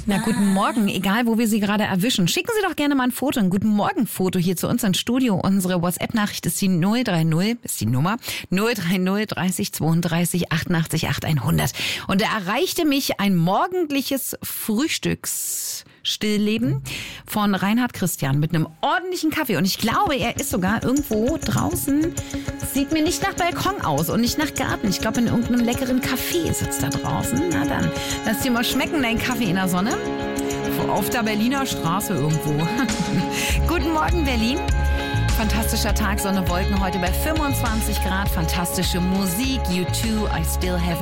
Na, guten Morgen, egal wo wir Sie gerade erwischen. Schicken Sie doch gerne mal ein Foto, ein Guten Morgen-Foto hier zu uns ins Studio. Unsere WhatsApp-Nachricht ist die 030, ist die Nummer, 030 30 32 88 8100. Und da erreichte mich ein morgendliches Frühstücksstillleben von Reinhard Christian mit einem ordentlichen Kaffee. Und ich glaube, er ist sogar irgendwo draußen. Sieht mir nicht nach Balkon aus und nicht nach Garten. Ich glaube, in irgendeinem leckeren Café sitzt er draußen. Na dann, lass dir mal schmecken, dein Kaffee in der Sonne. Auf der Berliner Straße irgendwo. Guten Morgen, Berlin. Fantastischer Tag, Sonne, Wolken heute bei 25 Grad. Fantastische Musik. U2, I Still Have